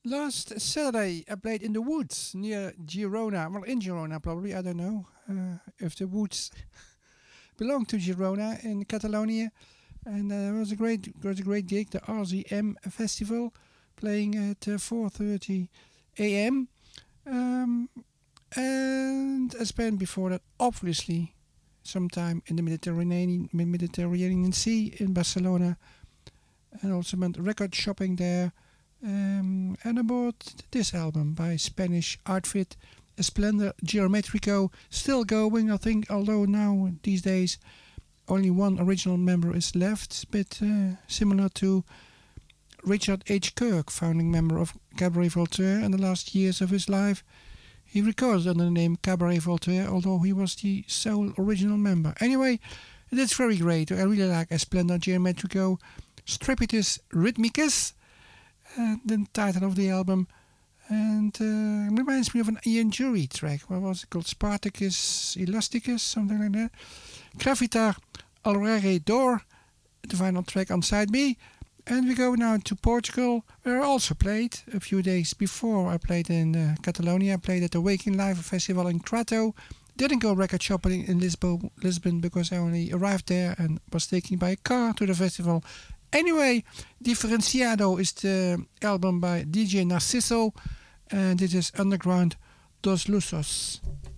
Last Saturday, I played in the woods near Girona. Well, in Girona, probably. I don't know if the woods belong to Girona in Catalonia. And it was a great gig. The RZM Festival, playing at 4:30 a.m. Um, and I spent before that, obviously, some time in the Mediterranean Sea in Barcelona, and also went record shopping there. And I bought this album by Spanish outfit Esplendor Geometrico, still going, I think, although now these days only one original member is left, but similar to Richard H. Kirk, founding member of Cabaret Voltaire. In the last years of his life, he recorded under the name Cabaret Voltaire, although he was the sole original member. Anyway, that's very great. I really like Esplendor Geometrico. Strepitus Rhythmicus, the title of the album, and reminds me of an Ian Jury track. What was it called? Spartacus Elasticus, something like that. Gravitar Alrededor, the final track on side B. And we go now to Portugal, where I also played a few days before. I played in Catalonia. I played at the Waking Live Festival in Crato. Didn't go record shopping in Lisbon because I only arrived there and was taken by a car to the festival. Anyway, Diferenciado is the album by DJ Narciso, and this is Underground Dos Lusos.